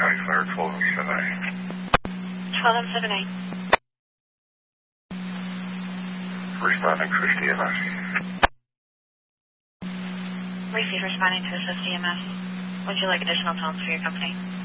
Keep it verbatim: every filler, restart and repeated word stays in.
County Fire, twelve M seven eight. twelve M seven eight. Responding to D M S. Receive responding to assist D M S. Would you like additional tones for your company?